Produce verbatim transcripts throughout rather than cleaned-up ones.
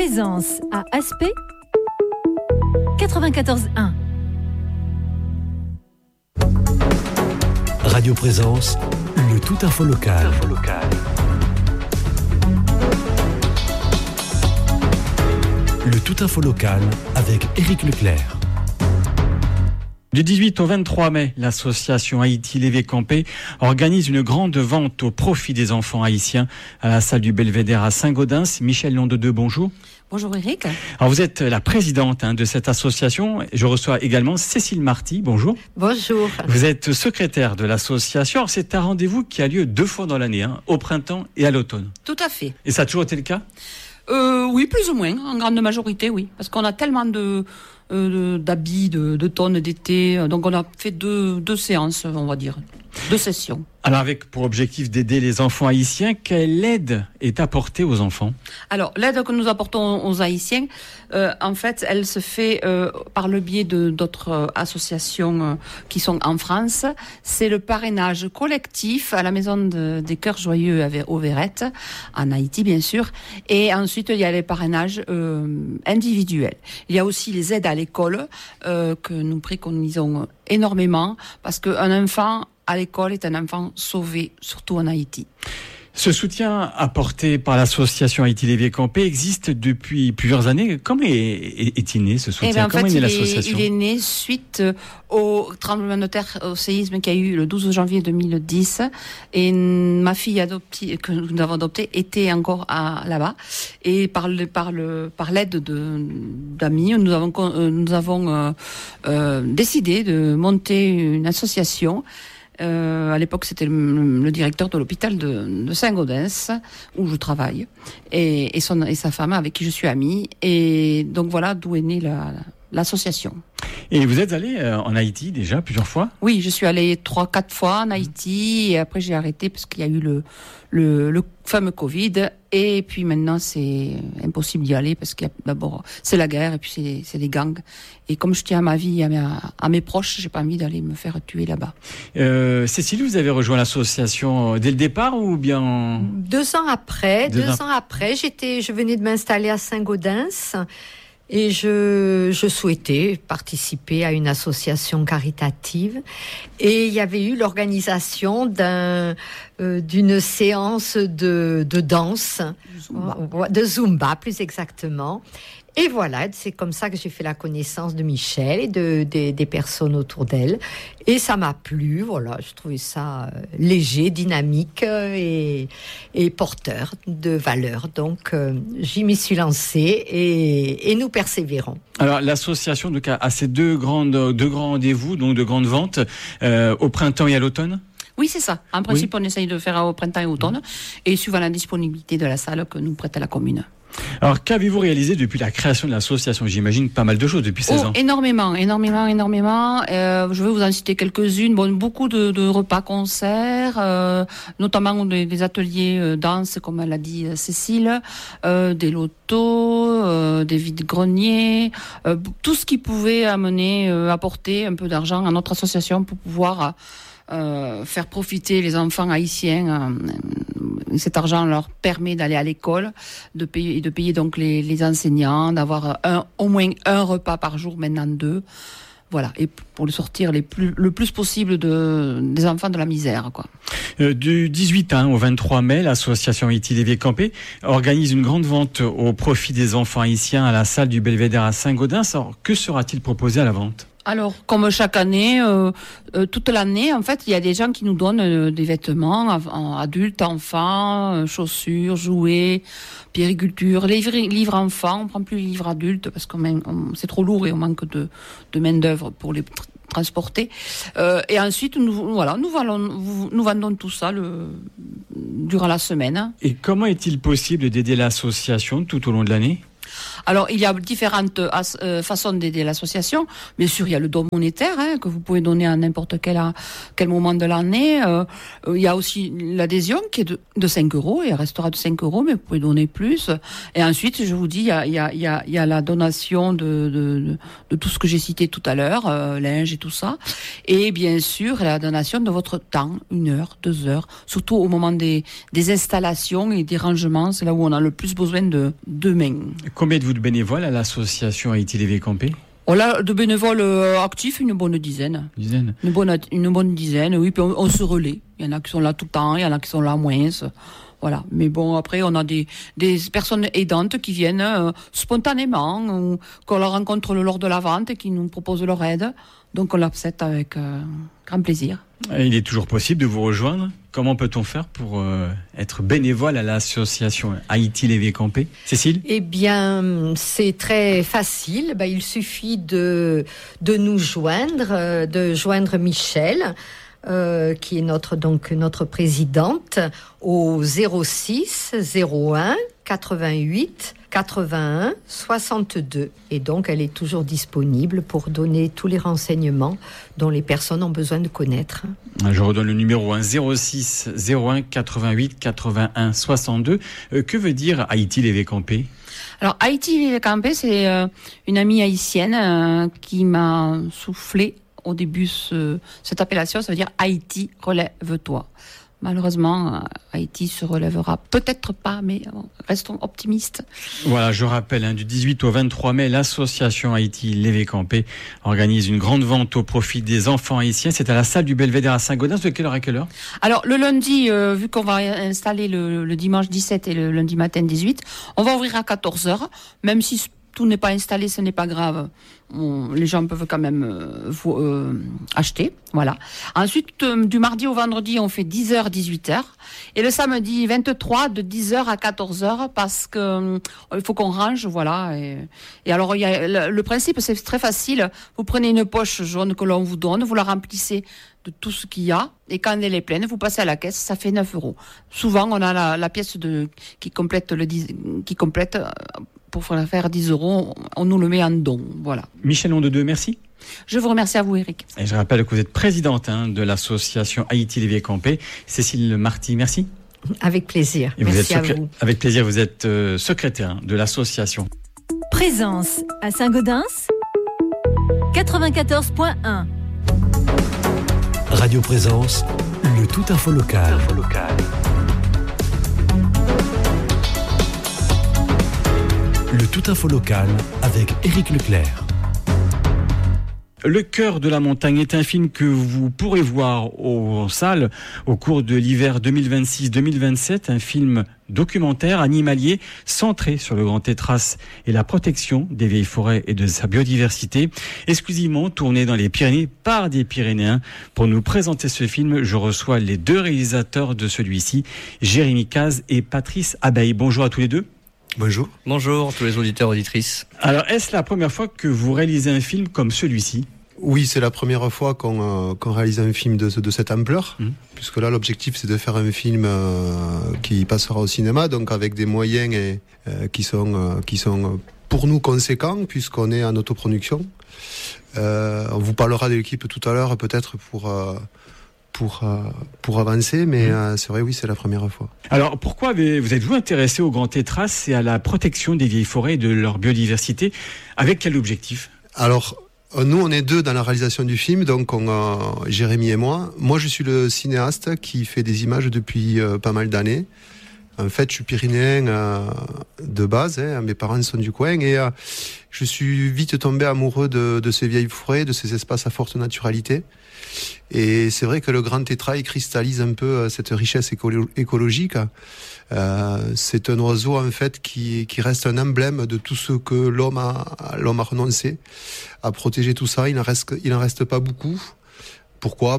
Présence à Aspect quatre-vingt-quatorze un. Radio Présence, le tout info local. Info local. Le tout info local avec Éric Leclerc. Du dix-huit au vingt-trois mai, l'association Haïti Lévé Campé organise une grande vente au profit des enfants haïtiens à la salle du Belvédère à Saint-Gaudens. Michel Londedeux, bonjour. Bonjour Éric. Alors vous êtes la présidente hein, de cette association. Je reçois également Cécile Marty, bonjour. Bonjour. Vous êtes secrétaire de l'association. Alors, c'est un rendez-vous qui a lieu deux fois dans l'année, hein, au printemps et à l'automne. Tout à fait. Et ça a toujours été le cas ? euh, Oui, plus ou moins, en grande majorité, oui. Parce qu'on a tellement de... Euh, d'habits, de, de tonnes d'été. Donc on a fait deux, deux séances, on va dire, deux sessions. Alors avec pour objectif d'aider les enfants haïtiens, quelle aide est apportée aux enfants ? Alors l'aide que nous apportons aux Haïtiens, euh, en fait, elle se fait euh, par le biais de d'autres euh, associations euh, qui sont en France. C'est le parrainage collectif à la Maison de, des Cœurs Joyeux au Verrette, en Haïti bien sûr. Et ensuite il y a les parrainages euh, individuels. Il y a aussi les aides à l'école euh, que nous préconisons énormément parce qu'un enfant à l'école est un enfant sauvé, surtout en Haïti. Ce soutien apporté par l'association Haïti Lévé Campé existe depuis plusieurs années. Comment est, est, est-il né ce soutien ? Eh ben, en Comment fait, est née il l'association ? est, il est né suite au tremblement de terre, au séisme qu'il y a eu le douze janvier deux mille dix. Et ma fille adoptée, que nous avons adoptée était encore à, là-bas. Et par, le, par, le, par l'aide de, d'amis, nous avons, nous avons euh, euh, décidé de monter une association. Euh, à l'époque, c'était le, le directeur de l'hôpital de, de Saint-Gaudens, où je travaille, et, et, son, et sa femme, avec qui je suis amie. Et donc voilà d'où est née la, l'association. Et vous êtes allé euh, en Haïti déjà plusieurs fois ? Oui, je suis allée trois, quatre fois en Haïti, et après j'ai arrêté parce qu'il y a eu le, le, le fameux Covid. Et puis maintenant, c'est impossible d'y aller parce qu'il y a d'abord, c'est la guerre et puis c'est, c'est des gangs. Et comme je tiens à ma vie, à mes, à mes proches, j'ai pas envie d'aller me faire tuer là-bas. Euh, Cécile, vous avez rejoint l'association dès le départ ou bien ? Deux ans après, deux, deux ans... ans après, j'étais, je venais de m'installer à Saint-Gaudens. Et je, je souhaitais participer à une association caritative. Et il y avait eu l'organisation d'un, euh, d'une séance de, de danse, Zumba. de Zumba plus exactement. Et voilà, c'est comme ça que j'ai fait la connaissance de Michel et de, de, des personnes autour d'elle. Et ça m'a plu, voilà, je trouvais ça léger, dynamique et, et porteur de valeurs. Donc, euh, j'y m'y suis lancée et, et nous persévérons. Alors, l'association donc, a ces deux, grandes, deux grands rendez-vous, donc de grandes ventes, euh, au printemps et à l'automne ? Oui, c'est ça. En principe, oui. On essaye de faire au printemps et automne, mmh. et suivant la disponibilité de la salle que nous prête à la commune. Alors, qu'avez-vous réalisé depuis la création de l'association ? J'imagine pas mal de choses depuis seize oh, ans. Énormément, énormément, énormément. Euh, je vais vous en citer quelques-unes. Bon, beaucoup de, de repas-concerts, euh, notamment des, des ateliers euh, danse, comme elle a dit Cécile, euh, des lotos, euh, des vides-greniers, euh, tout ce qui pouvait amener, euh, apporter un peu d'argent à notre association pour pouvoir... Euh, faire profiter les enfants haïtiens. Euh, cet argent leur permet d'aller à l'école, de payer, de payer donc les, les enseignants, d'avoir un, au moins un repas par jour, maintenant deux. Voilà, et pour les sortir les plus, le plus possible de, des enfants de la misère, quoi. Euh, du dix-huit hein, au vingt-trois mai, l'association Haïti Lévé Campé organise une grande vente au profit des enfants haïtiens à la salle du Belvédère à Saint-Gaudens. Alors, que sera-t-il proposé à la vente ? Alors, comme chaque année, euh, euh, toute l'année, en fait, il y a des gens qui nous donnent euh, des vêtements, euh, adultes, enfants, euh, chaussures, jouets, périculture, livres, livres enfants. On prend plus les livres adultes parce que c'est trop lourd et on manque de, de main d'œuvre pour les tr- transporter. Euh, et ensuite, nous, voilà, nous vendons, nous vendons tout ça le, durant la semaine. Et comment est-il possible d'aider l'association tout au long de l'année ? Alors, il y a différentes euh, façons d'aider l'association. Bien sûr, il y a le don monétaire hein, que vous pouvez donner à n'importe quel, à, quel moment de l'année. Euh, il y a aussi l'adhésion qui est de, de cinq euros et elle restera de cinq euros, mais vous pouvez donner plus. Et ensuite, je vous dis, il y a, il y a, il y a, il y a la donation de, de, de, de tout ce que j'ai cité tout à l'heure, euh, linge et tout ça. Et bien sûr, la donation de votre temps, une heure, deux heures, surtout au moment des, des installations et des rangements. C'est là où on a le plus besoin de, de mains. Combien Combien êtes-vous de bénévoles à l'association Haïti Lévé Campé ? On a de bénévoles actifs, une bonne dizaine. Dizaine. Une bonne, une bonne dizaine, oui. Puis on, on se relaie. Il y en a qui sont là tout le temps, il y en a qui sont là moins. Voilà. Mais bon, après, on a des, des personnes aidantes qui viennent euh, spontanément, ou qu'on leur rencontre lors de la vente et qui nous proposent leur aide. Donc on l'accepte avec euh, grand plaisir. Il est toujours possible de vous rejoindre. Comment peut-on faire pour euh, être bénévole à l'association Haïti Lévé Campé ? Cécile ? Eh bien, c'est très facile. Ben, il suffit de, de nous joindre, de joindre Michel, euh, qui est notre, donc, notre présidente, au zéro six zéro un quatre-vingt-huit quatre-vingt-un soixante-deux. Et donc, elle est toujours disponible pour donner tous les renseignements dont les personnes ont besoin de connaître. Je redonne le numéro hein, zéro six zéro un quatre-vingt-huit quatre-vingt-un soixante-deux. Euh, que veut dire Haïti Lévé Campé ? Alors, Haïti Lévé Campé, c'est euh, une amie haïtienne euh, qui m'a soufflé au début ce, cette appellation. Ça veut dire Haïti, relève-toi. Malheureusement, Haïti se relèvera peut-être pas, mais bon, restons optimistes. Voilà, je rappelle, hein, du dix-huit au vingt-trois mai, l'association Haïti Lévé Campé organise une grande vente au profit des enfants haïtiens. C'est à la salle du Belvédère à Saint-Gaudens. De quelle heure à quelle heure ? Alors, le lundi, euh, vu qu'on va installer le, le dimanche dix-sept et le lundi matin dix-huit, on va ouvrir à quatorze heures, même si tout n'est pas installé, ce n'est pas grave. On, les gens peuvent quand même euh, vous, euh, acheter. Voilà. Ensuite, euh, du mardi au vendredi, on fait dix heures, dix-huit heures. Et le samedi vingt-trois, de dix heures à quatorze heures, parce que euh, il faut qu'on range, voilà. Et, et alors, il y a, le, le principe, c'est très facile. Vous prenez une poche jaune que l'on vous donne, vous la remplissez de tout ce qu'il y a, et quand elle est pleine, vous passez à la caisse, ça fait neuf euros. Souvent, on a la, la pièce de, qui complète le, qui complète, pour faire dix euros, on nous le met en don. Voilà. Michel Londedeux, merci. Je vous remercie à vous, Eric. Et je rappelle que vous êtes présidente hein, de l'association Haïti Lévé Campé. Cécile Marty, merci. Avec plaisir. Et merci vous êtes secré- à vous. Avec plaisir, vous êtes euh, secrétaire de l'association. Présence à Saint-Gaudens, quatre-vingt-quatorze point un. Radio Présence, le tout info local. Info local. Le tout info local avec Éric Leclerc. Le cœur de la montagne est un film que vous pourrez voir aux salles au cours de l'hiver deux mille vingt-six deux mille vingt-sept, un film documentaire animalier centré sur le Grand Tétras et la protection des vieilles forêts et de sa biodiversité, exclusivement tourné dans les Pyrénées par des Pyrénéens. Pour nous présenter ce film, je reçois les deux réalisateurs de celui-ci, Jérémy Caz et Patrice Abeille. Bonjour à tous les deux. Bonjour. Bonjour tous les auditeurs, auditrices. Alors, est-ce la première fois que vous réalisez un film comme celui-ci ? Oui, c'est la première fois qu'on, euh, qu'on réalise un film de, de cette ampleur, mmh. puisque là, l'objectif, c'est de faire un film euh, qui passera au cinéma, donc avec des moyens et, euh, qui sont, euh, qui sont pour nous conséquents, puisqu'on est en autoproduction. Euh, on vous parlera de l'équipe tout à l'heure, peut-être pour... Euh, Pour, euh, pour avancer, mais euh, c'est vrai, oui, c'est la première fois. Alors, pourquoi avez, vous êtes-vous intéressé au Grand Tétras et à la protection des vieilles forêts et de leur biodiversité ? Avec quel objectif ? Alors, nous, on est deux dans la réalisation du film, donc on a Jérémy et moi. Moi, je suis le cinéaste qui fait des images depuis euh, pas mal d'années. En fait, je suis pyrénéen euh, de base, hein, mes parents sont du coin, et euh, je suis vite tombé amoureux de, de ces vieilles forêts, de ces espaces à forte naturalité. Et c'est vrai que le Grand Tétras il cristallise un peu cette richesse écolo- écologique. Euh, c'est un oiseau en fait qui, qui reste un emblème de tout ce que l'homme a, l'homme a renoncé à protéger tout ça. Il n'en reste, il en reste pas beaucoup. Pourquoi ?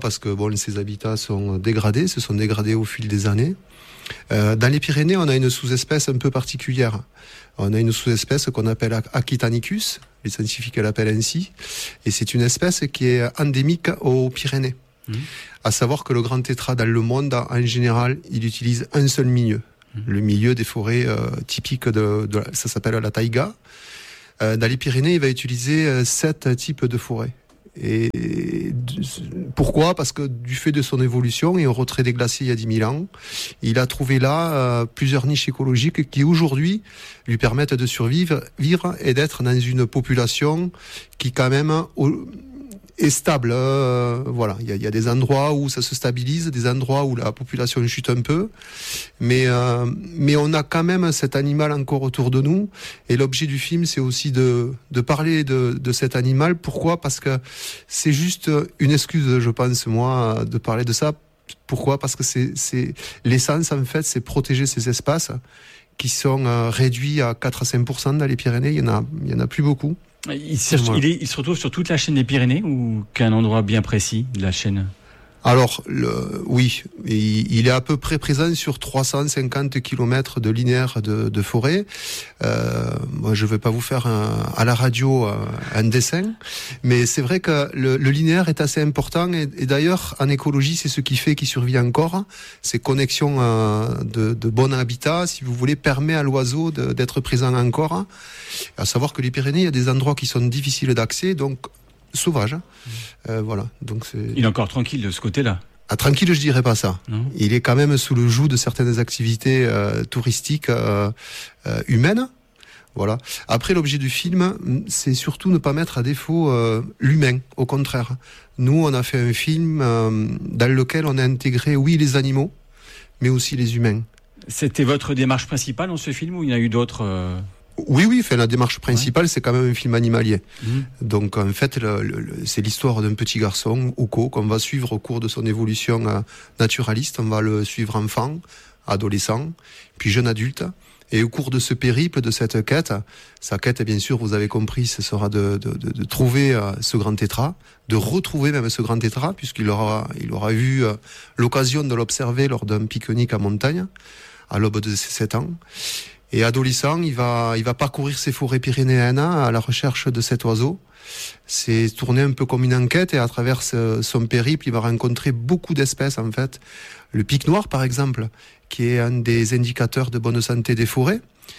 Parce que bon, ces habitats sont dégradés, se sont dégradés au fil des années. Euh, dans les Pyrénées, on a une sous-espèce un peu particulière. On a une sous-espèce qu'on appelle Aquitanicus, les scientifiques l'appellent ainsi, et c'est une espèce qui est endémique aux Pyrénées. Mmh. À savoir que le Grand Tétras dans le monde, en général, il utilise un seul milieu, mmh. le milieu des forêts euh, typiques de, de, ça s'appelle la taïga. Euh, dans les Pyrénées, il va utiliser euh, sept types de forêts. Et pourquoi ? Parce que du fait de son évolution et au retrait des glaciers il y a dix mille ans, il a trouvé là euh, plusieurs niches écologiques qui aujourd'hui lui permettent de survivre vivre et d'être dans une population qui quand même au, est stable. Euh, voilà, il y a, y a des endroits où ça se stabilise, des endroits où la population chute un peu, mais euh, mais on a quand même cet animal encore autour de nous. Et l'objet du film, c'est aussi de de parler de de cet animal. Pourquoi ? Parce que c'est juste une excuse, je pense moi, de parler de ça. Pourquoi ? Parce que c'est c'est l'essence en fait, c'est protéger ces espaces qui sont euh, réduits à quatre à cinq pour cent dans les Pyrénées. Il y en a il y en a plus beaucoup. Il, il, est, il se retrouve sur toute la chaîne des Pyrénées ou qu'un endroit bien précis de la chaîne ? Alors, le, oui, il, il est à peu près présent sur trois cent cinquante kilomètres de linéaire de, de forêt. Euh, moi, je ne vais pas vous faire un, à la radio un, un dessin, mais c'est vrai que le, le linéaire est assez important. Et, et d'ailleurs, en écologie, c'est ce qui fait qu'il survit encore. Ces connexions euh, de, de bon habitat, si vous voulez, permet à l'oiseau de, d'être présent encore. À savoir que les Pyrénées, il y a des endroits qui sont difficiles d'accès, donc sauvage. Hein. Euh, voilà. Donc c'est... Il est encore tranquille de ce côté-là. Ah, tranquille, je dirais pas ça. Non. Il est quand même sous le joug de certaines activités euh, touristiques euh, euh, humaines. Voilà. Après, l'objet du film, c'est surtout ne pas mettre à défaut euh, l'humain. Au contraire, nous, on a fait un film euh, dans lequel on a intégré, oui, les animaux, mais aussi les humains. C'était votre démarche principale dans ce film ou il y en a eu d'autres euh... Oui, oui, fait, la démarche principale, ouais. C'est quand même un film animalier. Mmh. Donc, en fait, le, le, c'est l'histoire d'un petit garçon, Uko, qu'on va suivre au cours de son évolution euh, naturaliste. On va le suivre enfant, adolescent, puis jeune adulte. Et au cours de ce périple, de cette quête, sa quête, bien sûr, vous avez compris, ce sera de, de, de, de trouver euh, ce grand tétra, de retrouver même ce grand tétra, puisqu'il aura, il aura eu euh, l'occasion de l'observer lors d'un pique-nique à montagne, à l'aube de ses sept ans. Et adolescent, il va, il va parcourir ces forêts pyrénéennes à la recherche de cet oiseau. C'est tourné un peu comme une enquête et à travers ce, son périple, il va rencontrer beaucoup d'espèces en fait. Le pic noir par exemple, qui est un des indicateurs de bonne santé des forêts.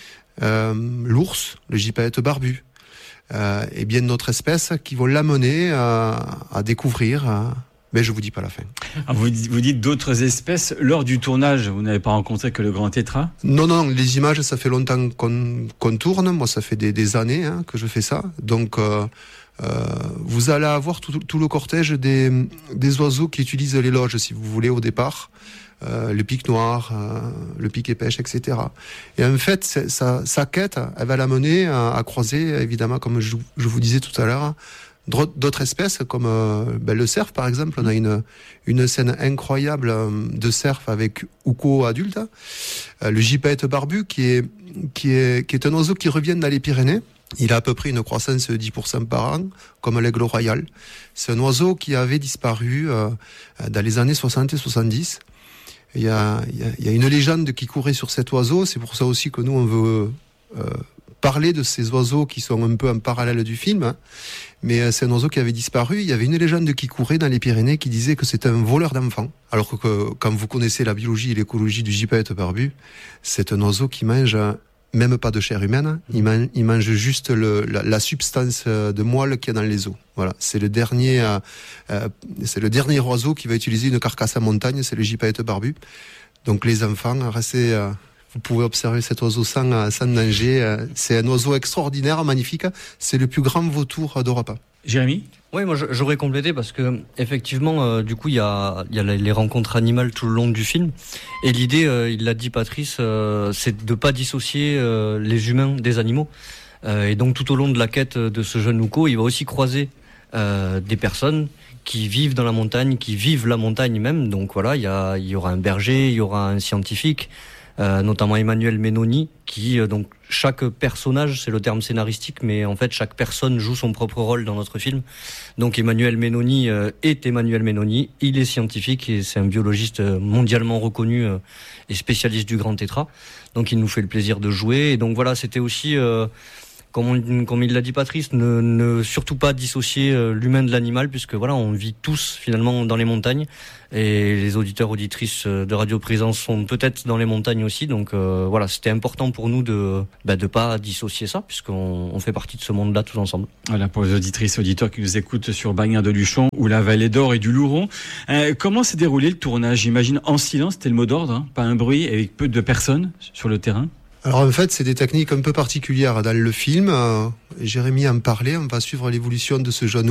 Euh, l'ours, le gypaète barbu. Euh, et bien d'autres espèces qui vont l'amener à, à découvrir... À, mais je vous dis pas la fin. Ah, vous, vous dites d'autres espèces. Lors du tournage, vous n'avez pas rencontré que le grand tétra ? Non, non, les images, ça fait longtemps qu'on, qu'on tourne. Moi, ça fait des, des années hein, que je fais ça. Donc, euh, euh, vous allez avoir tout, tout le cortège des, des oiseaux qui utilisent les loges, si vous voulez, au départ. Euh, le pic noir, euh, le pic et pêche, et cetera. Et en fait, sa, sa quête, elle va l'amener à, à croiser, évidemment, comme je, je vous disais tout à l'heure, d'autres espèces comme euh, ben, le cerf par exemple. On a une une scène incroyable euh, de cerf avec Uko adulte, euh, le gypaète barbu qui est qui est qui est un oiseau qui revient dans les Pyrénées. Il a à peu près une croissance de dix pour cent par an, comme l'aigle royal. C'est un oiseau qui avait disparu euh, dans les années soixante et soixante-dix. Il y a il y a, il y a une légende qui courait sur cet oiseau. C'est pour ça aussi que nous on veut euh, parler de ces oiseaux qui sont un peu en parallèle du film, hein. Mais c'est un oiseau qui avait disparu. Il y avait une légende qui courait dans les Pyrénées qui disait que c'était un voleur d'enfants. Alors que, que quand vous connaissez la biologie et l'écologie du gypaète barbu, c'est un oiseau qui mange même pas de chair humaine. Il mange, il mange juste le, la, la substance de moelle qu'il y a dans les os. Voilà, c'est le dernier, euh, euh, c'est le dernier oiseau qui va utiliser une carcasse à montagne. C'est le gypaète barbu. Donc les enfants, restez. Euh, Vous pouvez observer cet oiseau sans, sans danger. C'est un oiseau extraordinaire, magnifique. C'est le plus grand vautour d'Europe. Jérémy ? Oui, moi j'aurais complété parce que effectivement, euh, du coup, il y a, y a les rencontres animales tout le long du film. Et l'idée, euh, il l'a dit Patrice, euh, c'est de pas dissocier euh, les humains des animaux. Euh, et donc tout au long de la quête de ce jeune Uko, il va aussi croiser euh, des personnes qui vivent dans la montagne, qui vivent la montagne même. Donc voilà, il y, a, il y aura un berger, il y aura un scientifique. Euh, notamment Emmanuel Menoni, qui euh, donc chaque personnage, c'est le terme scénaristique, mais en fait chaque personne joue son propre rôle dans notre film. Donc Emmanuel Menoni euh, est Emmanuel Menoni, il est scientifique et c'est un biologiste euh, mondialement reconnu euh, et spécialiste du grand tétra. Donc il nous fait le plaisir de jouer. Et donc voilà, c'était aussi euh, Comme, on, comme il l'a dit Patrice, ne, ne surtout pas dissocier euh, l'humain de l'animal, puisque voilà, on vit tous finalement dans les montagnes, et les auditeurs auditrices de Radio Présence sont peut-être dans les montagnes aussi, donc euh, voilà, c'était important pour nous de bah, de pas dissocier ça, puisqu'on on fait partie de ce monde-là tous ensemble. Voilà, pour les auditrices auditeurs qui nous écoutent sur Bagnères de Luchon ou la Vallée d'Or et du Louron, euh, comment s'est déroulé le tournage ? J'imagine en silence, c'était le mot d'ordre, hein, pas un bruit, avec peu de personnes sur le terrain. Alors en fait, c'est des techniques un peu particulières dans le film. Euh, Jérémy en parlait, on va suivre l'évolution de ce jeune Uko.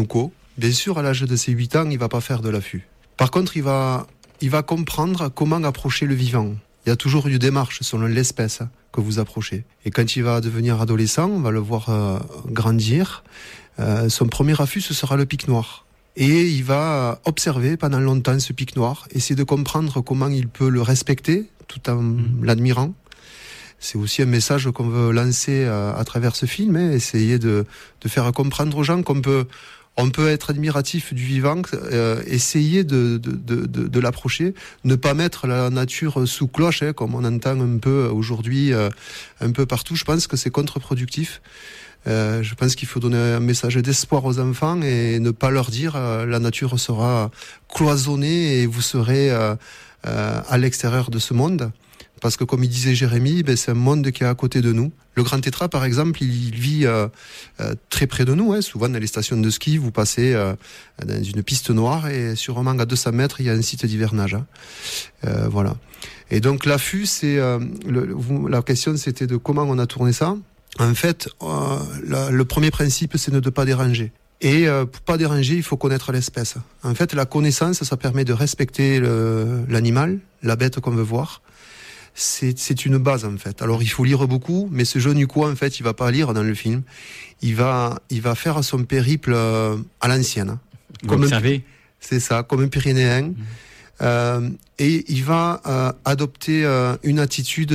Bien sûr, à l'âge de ses huit ans, il va pas faire de l'affût. Par contre, il va, il va comprendre comment approcher le vivant. Il y a toujours une démarche selon l'espèce que vous approchez. Et quand il va devenir adolescent, on va le voir euh, grandir. Euh, son premier affût, ce sera le pic noir. Et il va observer pendant longtemps ce pic noir, essayer de comprendre comment il peut le respecter tout en mmh. l'admirant. C'est aussi un message qu'on veut lancer à, à travers ce film, hein, essayer de, de faire comprendre aux gens qu'on peut, on peut être admiratif du vivant, euh, essayer de, de, de, de, de l'approcher, ne pas mettre la nature sous cloche, hein, comme on entend un peu aujourd'hui, euh, un peu partout. Je pense que c'est contre-productif. Euh, je pense qu'il faut donner un message d'espoir aux enfants et ne pas leur dire euh, la nature sera cloisonnée et vous serez euh, euh, à l'extérieur de ce monde. Parce que comme il disait Jérémy, ben, c'est un monde qui est à côté de nous. Le Grand Tétras, par exemple, il, il vit euh, euh, très près de nous. Hein. Souvent, dans les stations de ski, vous passez euh, dans une piste noire et sûrement à deux cents mètres, il y a un site d'hivernage. Hein. Euh, voilà. Et donc, l'affût, c'est euh, le, la question, c'était de comment on a tourné ça. En fait, euh, la, le premier principe, c'est de ne pas déranger. Et euh, pour pas déranger, il faut connaître l'espèce. En fait, la connaissance, ça permet de respecter le, l'animal, la bête qu'on veut voir. C'est, c'est une base en fait. Alors il faut lire beaucoup, mais ce jeune Yuko en fait, il va pas lire dans le film. Il va, il va faire son périple euh, à l'ancienne. Comme observer. C'est ça, comme un Pyrénéen. Mmh. Euh, et il va euh, adopter euh, une attitude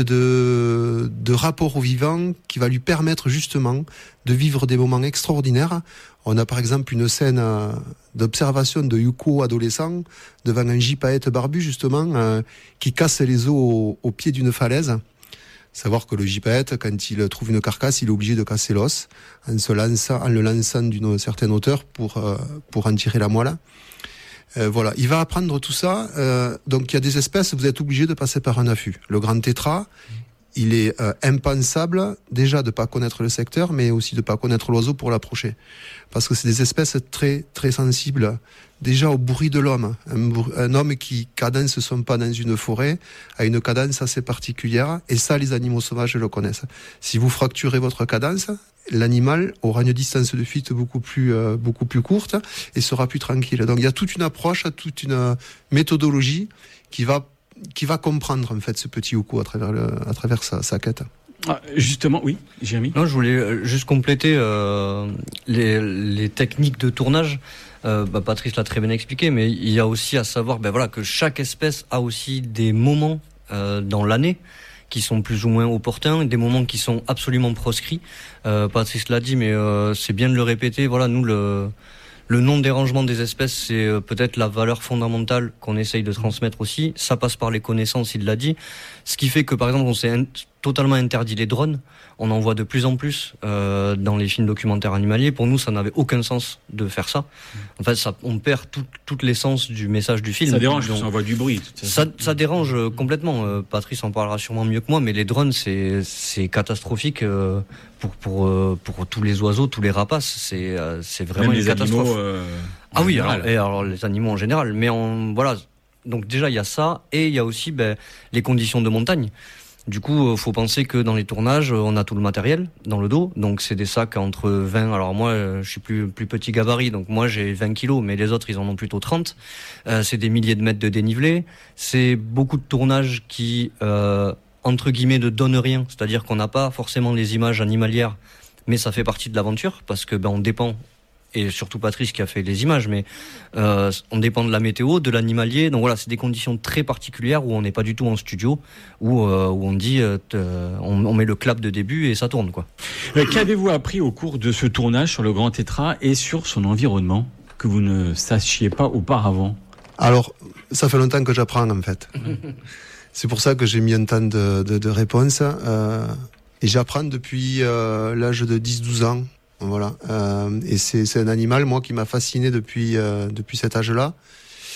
de, de rapport au vivant qui va lui permettre justement de vivre des moments extraordinaires. On a par exemple une scène euh, d'observation de Yuko adolescent devant un gypaète barbu justement euh, qui casse les os au, au pied d'une falaise. Savoir que le gypaète, quand il trouve une carcasse, il est obligé de casser l'os en se lançant, en le lançant d'une certaine hauteur pour euh, pour en tirer la moelle. Euh, voilà, il va apprendre tout ça. Euh, donc il y a des espèces, vous êtes obligé de passer par un affût. Le Grand Tétras, il est euh, impensable déjà de pas connaître le secteur, mais aussi de pas connaître l'oiseau pour l'approcher, parce que c'est des espèces très très sensibles déjà au bruit de l'homme. Un, un homme qui cadence son pas dans une forêt a une cadence assez particulière, et ça les animaux sauvages le connaissent. Si vous fracturez votre cadence, l'animal aura une distance de fuite beaucoup plus euh, beaucoup plus courte et sera plus tranquille. Donc il y a toute une approche, toute une méthodologie qui va qui va comprendre en fait ce petit Yuko à travers le, à travers sa, sa quête. Ah, justement, oui, Jérémy. Non, je voulais juste compléter euh, les, les techniques de tournage. Euh, bah, Patrice l'a très bien expliqué, mais il y a aussi à savoir, ben voilà, que chaque espèce a aussi des moments euh, dans l'année qui sont plus ou moins opportuns, des moments qui sont absolument proscrits. Euh, Patrice l'a dit, mais euh, c'est bien de le répéter. Voilà, nous le Le non-dérangement des espèces, c'est peut-être la valeur fondamentale qu'on essaye de transmettre aussi. Ça passe par les connaissances, il l'a dit. Ce qui fait que, par exemple, on s'est in- totalement interdit les drones. On en voit de plus en plus euh, dans les films documentaires animaliers. Pour nous, ça n'avait aucun sens de faire ça. En fait, ça, on perd tout, toute l'essence du message du film. Ça dérange, Donc, ça envoie du bruit. Ça, ça dérange complètement. Euh, Patrice en parlera sûrement mieux que moi, mais les drones, c'est, c'est catastrophique euh, pour, pour, euh, pour tous les oiseaux, tous les rapaces. C'est, euh, c'est vraiment Même une les catastrophe. Animaux, euh, ah oui, alors, et alors les animaux en général. Mais on, voilà. Donc déjà, il y a ça, et il y a aussi ben, les conditions de montagne. Du coup, il faut penser que dans les tournages, on a tout le matériel dans le dos. Donc, c'est des sacs entre vingt... Alors moi, je suis plus, plus petit gabarit, donc moi, j'ai vingt kilos, mais les autres, ils en ont plutôt trente. Euh, c'est des milliers de mètres de dénivelé. C'est beaucoup de tournages qui, euh, entre guillemets, ne donnent rien. C'est-à-dire qu'on n'a pas forcément les images animalières, mais ça fait partie de l'aventure, parce que ben, on dépend... et surtout Patrice qui a fait les images, mais euh, on dépend de la météo, de l'animalier. Donc voilà, c'est des conditions très particulières où on n'est pas du tout en studio, où, euh, où on dit, euh, on, on met le clap de début et ça tourne, quoi. Euh, qu'avez-vous appris au cours de ce tournage sur le Grand Tétras et sur son environnement que vous ne sachiez pas auparavant? Alors, ça fait longtemps que j'apprends en fait. C'est pour ça que j'ai mis un temps de, de, de réponse. Euh, et j'apprends depuis euh, l'âge de dix douze ans. Voilà, euh, et c'est, c'est un animal, moi, qui m'a fasciné depuis, euh, depuis cet âge-là. Pourquoi ?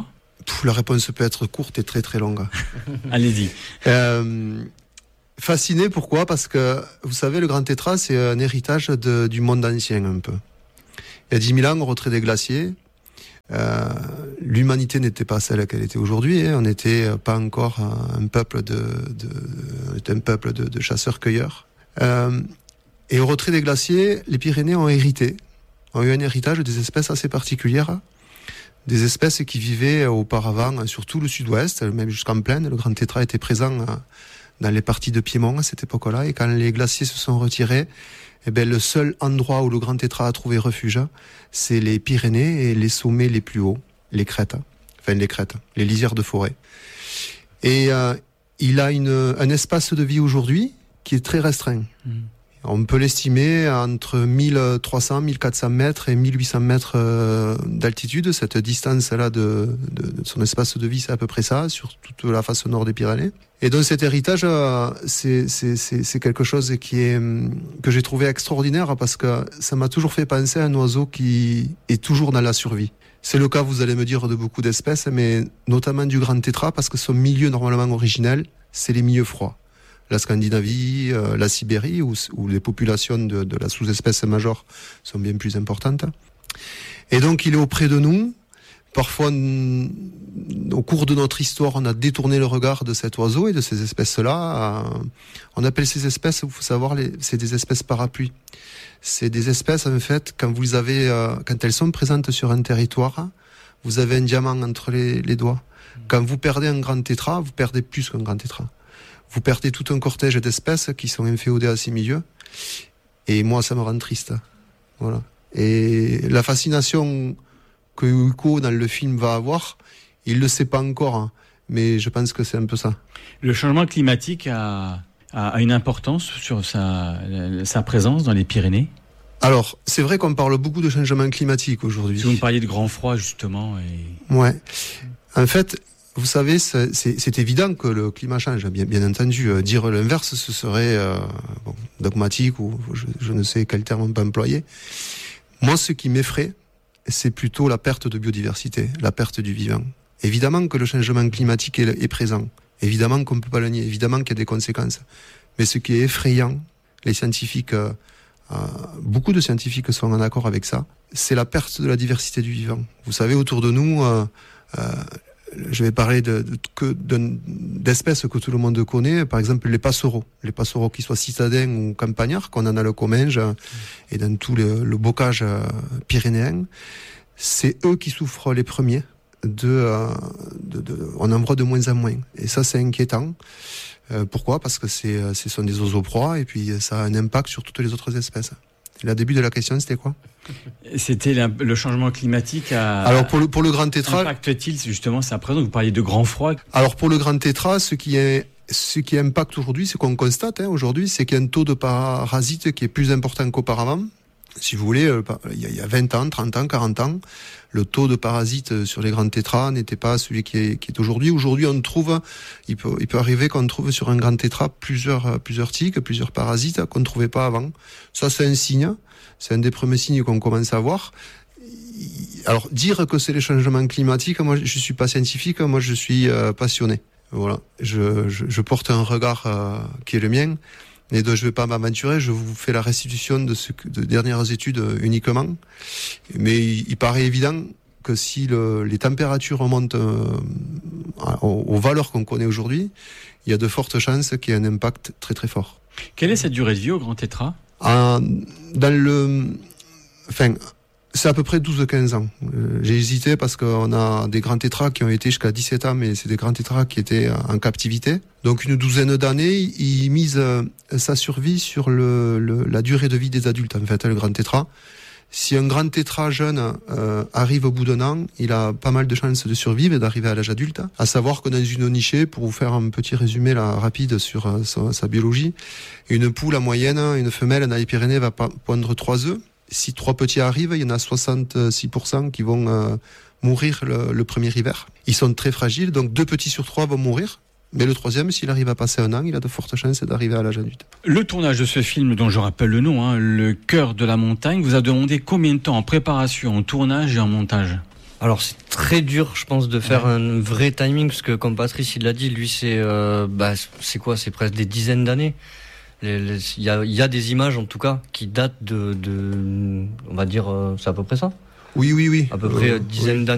Pff, la réponse peut être courte et très très longue. Allez-y. Euh, fasciné, pourquoi ? Parce que, vous savez, le Grand Tétras, c'est un héritage de, du monde ancien, un peu. Il y a dix mille ans, au retrait des glaciers, euh, l'humanité n'était pas celle qu'elle était aujourd'hui. Hein. On n'était pas encore un peuple de, de, de, un peuple de, de chasseurs-cueilleurs. Euh, Et au retrait des glaciers, les Pyrénées ont hérité, ont eu un héritage des espèces assez particulières, des espèces qui vivaient auparavant sur tout le sud-ouest, même jusqu'en plaine. Le grand tétras était présent dans les parties de Piémont à cette époque-là, et quand les glaciers se sont retirés, eh bien, le seul endroit où le grand tétras a trouvé refuge, c'est les Pyrénées et les sommets les plus hauts, les crêtes, enfin les crêtes, les lisières de forêt. Et euh, il a une, un espace de vie aujourd'hui qui est très restreint. Mmh. On peut l'estimer entre mille trois cents, mille quatre cents mètres et mille huit cents mètres euh, d'altitude. Cette distance-là de, de, de son espace de vie, c'est à peu près ça, sur toute la face nord des Pyrénées. Et donc cet héritage, euh, c'est, c'est, c'est, c'est quelque chose qui est, que j'ai trouvé extraordinaire parce que ça m'a toujours fait penser à un oiseau qui est toujours dans la survie. C'est le cas, vous allez me dire, de beaucoup d'espèces, mais notamment du grand tétras, parce que son milieu normalement originel, c'est les milieux froids. La Scandinavie, euh, la Sibérie, où, où les populations de, de la sous-espèce majeure sont bien plus importantes. Et donc il est auprès de nous. Parfois, n- au cours de notre histoire, on a détourné le regard de cet oiseau et de ces espèces-là. Euh, on appelle ces espèces, il faut savoir, les, c'est des espèces parapluies. C'est des espèces, en fait, quand vous avez, euh, quand elles sont présentes sur un territoire, vous avez un diamant entre les, les doigts. Quand vous perdez un grand tétras, vous perdez plus qu'un grand tétras. Vous perdez tout un cortège d'espèces qui sont inféodées à ces milieux. Et moi, ça me rend triste. Voilà. Et la fascination que Hugo, dans le film, va avoir, il le sait pas encore, hein, mais je pense que c'est un peu ça. Le changement climatique a, a, a une importance sur sa, sa présence dans les Pyrénées? Alors, c'est vrai qu'on parle beaucoup de changement climatique aujourd'hui. Si vous me parliez de grand froid, justement. Et... Ouais. En fait, vous savez, c'est, c'est, c'est évident que le climat change, bien, bien entendu. Euh, dire l'inverse, ce serait euh, bon, dogmatique ou je, je ne sais quel terme on peut employer. Moi, ce qui m'effraie, c'est plutôt la perte de biodiversité, la perte du vivant. Évidemment que le changement climatique est, est présent. Évidemment qu'on ne peut pas le nier. Évidemment qu'il y a des conséquences. Mais ce qui est effrayant, les scientifiques, euh, euh, beaucoup de scientifiques sont en accord avec ça, c'est la perte de la diversité du vivant. Vous savez, autour de nous... Euh, euh, je vais parler de, de, que, de, d'espèces que tout le monde connaît, par exemple les passereaux. Les passereaux qui soient citadins ou campagnards, qu'on en a le Comminges mmh. et dans tout le, le bocage pyrénéen. C'est eux qui souffrent les premiers. De, de, de, on en voit de moins en moins. Et ça, c'est inquiétant. Euh, pourquoi ? Parce que c'est, ce sont des oiseaux proies et puis ça a un impact sur toutes les autres espèces. Le début de la question, c'était quoi ? C'était la, le changement climatique. À, Alors pour le pour le grand tétras, impacte-t-il justement sa présence ? Vous parliez de grand froid. Alors pour le grand tétras, ce qui est ce qui impacte aujourd'hui, c'est qu'on constate hein, aujourd'hui, c'est qu'il y a un taux de parasites qui est plus important qu'auparavant. Si vous voulez, il y a vingt ans, trente ans, quarante ans, le taux de parasites sur les grands tétras n'était pas celui qui est, qui est aujourd'hui. Aujourd'hui, on trouve, il peut, il peut arriver qu'on trouve sur un grand tétras plusieurs, plusieurs tiques, plusieurs parasites qu'on ne trouvait pas avant. Ça, c'est un signe. C'est un des premiers signes qu'on commence à voir. Alors, dire que c'est les changements climatiques, moi, je suis pas scientifique, moi, je suis euh, passionné. Voilà. Je, je, je porte un regard euh, qui est le mien. Et donc, je ne vais pas m'aventurer, je vous fais la restitution de ce que, de dernières études uniquement. Mais il, il paraît évident que si le, les températures remontent euh, aux, aux valeurs qu'on connaît aujourd'hui, il y a de fortes chances qu'il y ait un impact très très fort. Quelle est cette durée de vie au grand tétras ? euh, Dans le... Enfin... C'est à peu près douze à quinze ans. Euh, j'ai hésité parce qu'on a des grands tétras qui ont été jusqu'à dix-sept ans, mais c'est des grands tétras qui étaient en captivité. Donc une douzaine d'années, ils misent euh, sa survie sur le, le, la durée de vie des adultes, en fait, le grand tétras. Si un grand tétras jeune euh, arrive au bout d'un an, il a pas mal de chances de survivre et d'arriver à l'âge adulte. À savoir que dans une nichée, pour vous faire un petit résumé là, rapide sur euh, sa, sa biologie, une poule en moyenne, une femelle dans les Pyrénées va pondre trois œufs. Si trois petits arrivent, il y en a soixante-six pour cent qui vont euh, mourir le, le premier hiver. Ils sont très fragiles, donc deux petits sur trois vont mourir. Mais le troisième, s'il arrive à passer un an, il a de fortes chances d'arriver à l'âge adulte. Le tournage de ce film, dont je rappelle le nom, hein, Le cœur de la montagne, vous a demandé combien de temps en préparation, en tournage et en montage ? Alors c'est très dur, je pense, de faire ouais. un vrai timing, parce que comme Patrice il l'a dit, lui c'est, euh, bah, c'est quoi, c'est presque des dizaines d'années. Il y a, y a des images en tout cas qui datent de, de on va dire, euh, c'est à peu près ça ? Oui, oui, oui. À peu près euh, dizaine oui. d'années.